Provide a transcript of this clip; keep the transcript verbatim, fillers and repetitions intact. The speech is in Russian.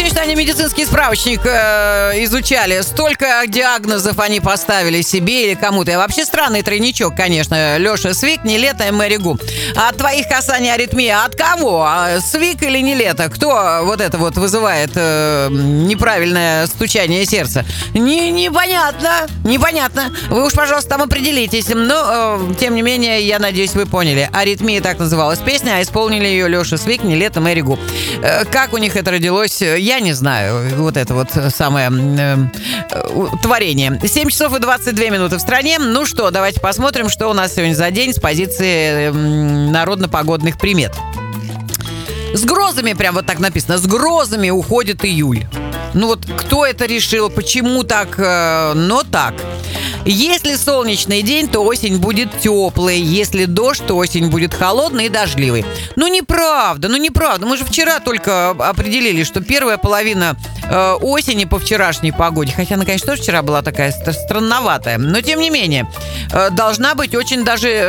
что они медицинский справочник э, изучали. Столько диагнозов они поставили себе или кому-то. И вообще странный тройничок, конечно. Леша Свик, Нилетто и Мэри Гу. От твоих касаний аритмия от кого? Свик или Нилетто? Кто вот это вот вызывает э, неправильное стучание сердца? Не, непонятно. Непонятно. Вы уж, пожалуйста, там определитесь. Но, э, тем не менее, я надеюсь, вы поняли. «Аритмия» так называлась песня, а исполнили ее Леша Свик, Нилетто, Мэри Гу. Э, как у них это родилось, я не знаю. Вот это вот самое э, э, творение. семь часов и двадцать две минуты в стране. Ну что, давайте посмотрим, что у нас сегодня за день с позиции э, народно-погодных примет. С грозами, прям вот так написано, с грозами уходит июль. Ну вот кто это решил, почему так, э, но так. Если солнечный день, то осень будет теплой. Если дождь, то осень будет холодной и дождливой. Ну, неправда, ну, неправда. Мы же вчера только определили, что первая половина э, осени по вчерашней погоде, хотя она, конечно, тоже вчера была такая странноватая, но, тем не менее, э, должна быть очень даже